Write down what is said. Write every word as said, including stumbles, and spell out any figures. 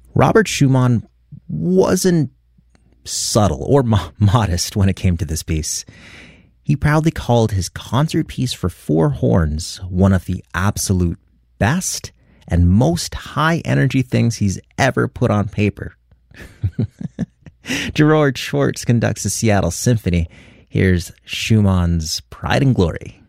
Robert Schumann wasn't subtle or mo- modest when it came to this piece. He proudly called his concert piece for four horns one of the absolute best and most high-energy things he's ever put on paper. Gerard Schwartz conducts the Seattle Symphony. Here's Schumann's Pride and Glory.